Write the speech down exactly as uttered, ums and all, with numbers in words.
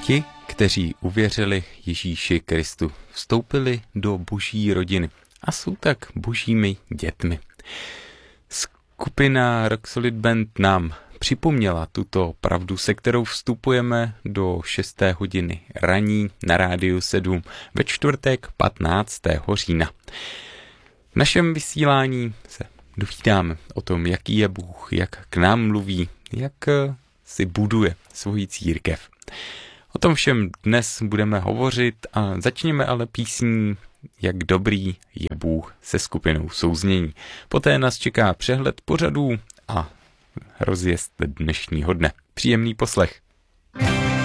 Ti, kteří uvěřili Ježíši Kristu, vstoupili do boží rodiny a jsou tak božími dětmi. Skupina Rock Solid Band nám připomněla tuto pravdu, se kterou vstupujeme do šesté hodiny raní na Rádiu sedm ve čtvrtek patnáctého října. V našem vysílání se dovídáme o tom, jaký je Bůh, jak k nám mluví, jak si buduje svoji církev. O tom všem dnes budeme hovořit a začněme ale písní Jak dobrý je Bůh se skupinou Souznění. Poté nás čeká přehled pořadů a rozjezd dnešního dne. Příjemný poslech.